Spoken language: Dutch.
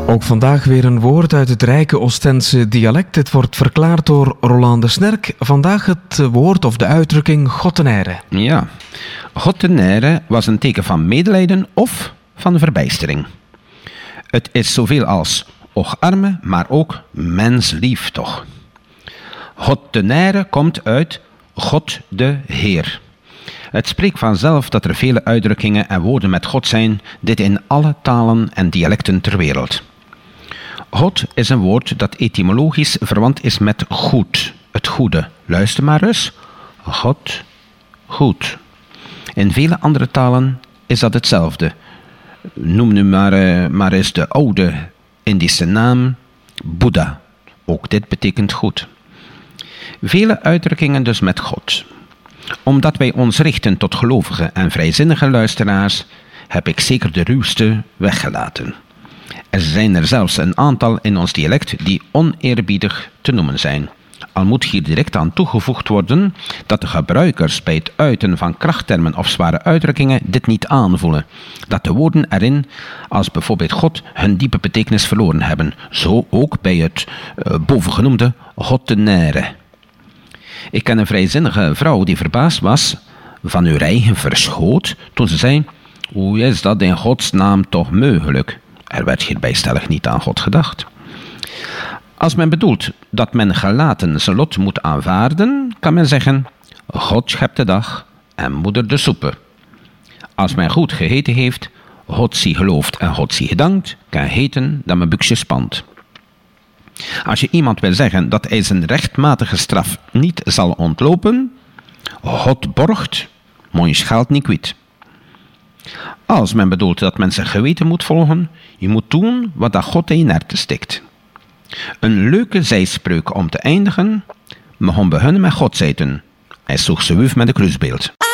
Ook vandaag weer een woord uit het rijke Oostense dialect. Het wordt verklaard door Roland de Snerk. Vandaag het woord of de uitdrukking godtenijre. Ja, godtenijre was een teken van medelijden of van verbijstering. Het is zoveel als ocharme, maar ook menslief toch. Godtenijre komt uit God de Heer. Het spreekt vanzelf dat er vele uitdrukkingen en woorden met God zijn, dit in alle talen en dialecten ter wereld. God is een woord dat etymologisch verwant is met goed, het goede. Luister maar eens. God, goed. In vele andere talen is dat hetzelfde. Noem nu maar eens de oude Indische naam Boeddha. Ook dit betekent goed. Vele uitdrukkingen dus met God. Omdat wij ons richten tot gelovige en vrijzinnige luisteraars, heb ik zeker de ruwste weggelaten. Er zijn er zelfs een aantal in ons dialect die oneerbiedig te noemen zijn. Al moet hier direct aan toegevoegd worden dat de gebruikers bij het uiten van krachttermen of zware uitdrukkingen dit niet aanvoelen. Dat de woorden erin, als bijvoorbeeld God, hun diepe betekenis verloren hebben. Zo ook bij het bovengenoemde godtenijre. Ik ken een vrijzinnige vrouw die verbaasd was, van uw eigen verschoot, toen ze zei: hoe is dat in Gods naam toch mogelijk? Er werd hierbij stellig niet aan God gedacht. Als men bedoelt dat men gelaten zijn lot moet aanvaarden, kan men zeggen: God schept de dag en moeder de soepen. Als men goed gegeten heeft, God zie geloofd en God zie gedankt, kan heten dat men buksje spant. Als je iemand wil zeggen dat hij zijn rechtmatige straf niet zal ontlopen, God borgt, mons geld niet kwijt. Als men bedoelt dat men zijn geweten moet volgen, je moet doen wat dat God in je nerten stikt. Een leuke zijspreuk om te eindigen: we gaan beginnen met God zetten. Hij zoekt ze wuf met een kruisbeeld.